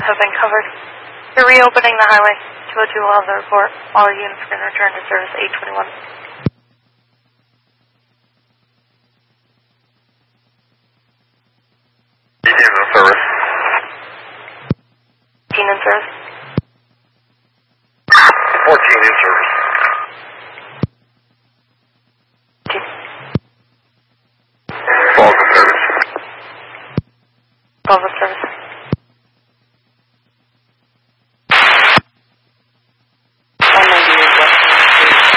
have been covered. You're reopening the highway. 202 will have the report. All units are going to return to service 821. In service. 14 in service. 14 in service. 12 in service.